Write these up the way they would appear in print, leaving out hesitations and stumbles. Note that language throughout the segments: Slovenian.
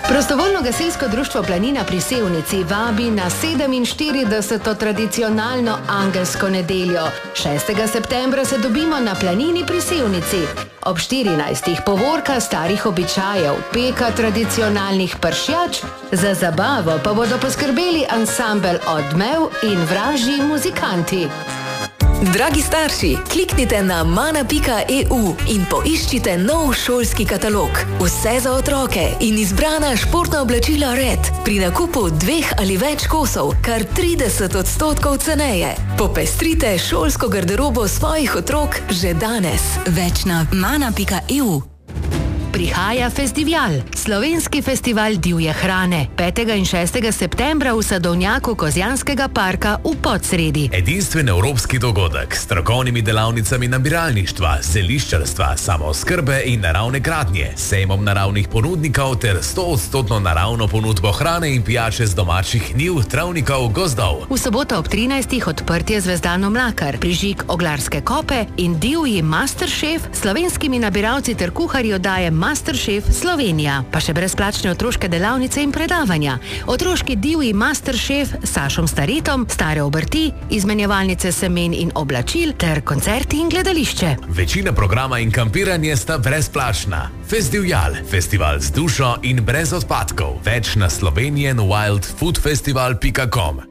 Prostovoljno gasilsko društvo Planina pri Sevnici vabi na 47. tradicionalno angelsko nedeljo. 6. septembra se dobimo na Planini pri Sevnici. Ob 14. povorka starih običajev, peka tradicionalnih pršjač, za zabavo pa bodo poskrbeli ansambel Odmev in vražji muzikanti. Dragi starši, kliknite na mana.eu in poiščite nov šolski katalog. Vse za otroke in izbrana športna oblačila Red. Pri nakupu 2 ali več kosov kar 30% ceneje. Popestrite šolsko garderobo svojih otrok že danes. Več na mana.eu. Prihaja festival, slovenski festival divje hrane, 5. in 6. septembra v sadovnjaku Kozjanskega parka v Podsredi. Edinstven evropski dogodek s strokovnimi delavnicami nabiralništva, zeliščarstva, samooskrbe in naravne gradnje, sejmom naravnih ponudnikov ter 100% naravno ponudbo hrane in pijače z domačih njiv, travnikov, gozdov. V soboto ob 13. odprtje Zvezdano Mlakar, prižig Oglarske kope in divji Masterchef, slovenskimi nabiralci ter kuharji oddaje Masterchef Slovenija, pa še brezplačne otroške delavnice in predavanja. Otroški divji Masterchef s Sašom Staretom, stare obrti, izmenjevalnice semen in oblačil ter koncerti in gledališče. Večina programa in kampiranje sta brezplačna. Festival z dušo in brez odpadkov. Več na slovenianwildfoodfestival.com.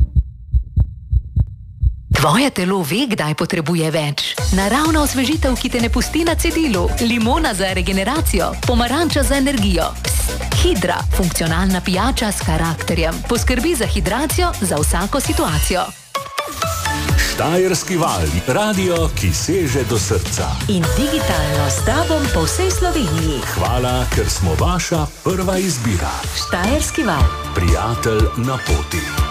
Tvoje telo ve, kdaj potrebuje več. Naravna osvežitev, ki te ne pusti na cedilu. Limona za regeneracijo, pomaranča za energijo. Hidra, funkcionalna pijača s karakterjem. Poskrbi za hidracijo za vsako situacijo. Štajerski val, radio, ki seže do srca. In digitalno s tobom po vsej Sloveniji. Hvala, ker smo vaša prva izbira. Štajerski val. Prijatelj na poti.